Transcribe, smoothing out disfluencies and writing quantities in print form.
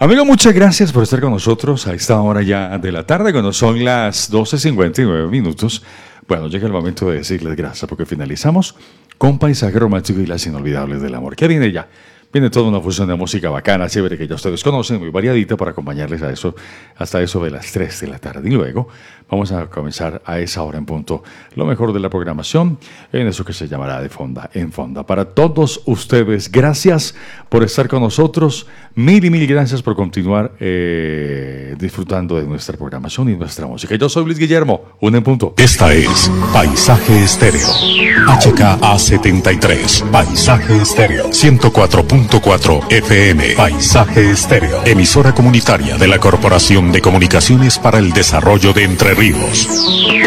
Amigo, muchas gracias por estar con nosotros a esta hora ya de la tarde, cuando son las 12:59. Bueno, llega el momento de decirles gracias porque finalizamos con Paisaje Romántico y las Inolvidables del Amor. ¿Qué viene ya? Viene toda una fusión de música bacana, chévere, que ya ustedes conocen, muy variadita para acompañarles a eso, hasta eso de las 3 de la tarde. Y luego vamos a comenzar a esa hora en punto lo mejor de la programación en eso que se llamará de Fonda en Fonda. Para todos ustedes, gracias por estar con nosotros. Mil y mil gracias por continuar disfrutando de nuestra programación y nuestra música. Yo soy Luis Guillermo, un en punto. Esta es Paisaje Estéreo. HKA73. Paisaje Estéreo. 104.4 FM. Paisaje Estéreo. Emisora comunitaria de la Corporación de Comunicaciones para el Desarrollo de Entre Ríos.